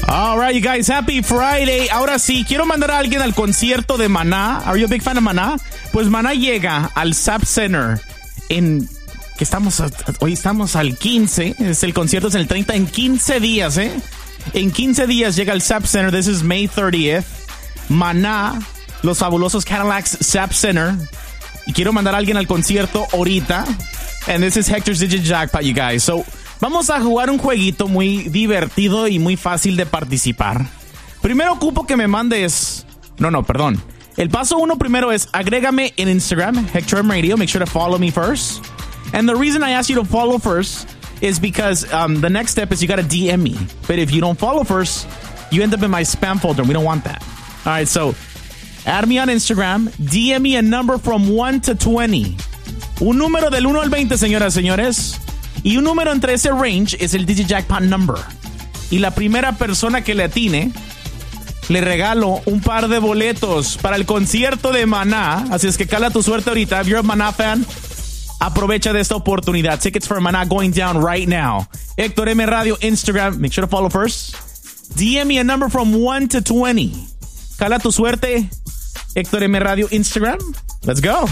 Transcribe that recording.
All right, you guys, happy Friday. Ahora sí, quiero mandar a alguien al concierto de Maná. Are you a big fan of Maná? Pues Maná llega al SAP Center hoy estamos al 15. El concierto es el 30 en 15 días, ¿eh? En 15 días llega al SAP Center. This is May 30th. Maná, los fabulosos Cadillacs SAP Center. Y quiero mandar a alguien al concierto ahorita. And this is Hector's Digit Jackpot, you guys. So, vamos a jugar un jueguito muy divertido y muy fácil de participar. Primero ocupo que me mandes... perdón. El paso 1 primero es agrégame en Instagram, Hector M Radio. Make sure to follow me first. And the reason I ask you to follow first is because the next step is you got to DM me. But if you don't follow first, you end up in my spam folder. We don't want that. All right, so add me on Instagram. DM me a number from 1 to 20. Un número del 1 al 20, señoras y señores. Y un número entre ese range es el Digit Jackpot number. Y la primera persona que le atine, le regalo un par de boletos para el concierto de Maná. Así es que cala tu suerte ahorita. If you're a Maná fan, aprovecha de esta oportunidad. Tickets for Maná going down right now. Hector M Radio Instagram. Make sure to follow first. DM me a number from 1 to 20. Cala tu suerte. Hector M Radio Instagram. Let's go.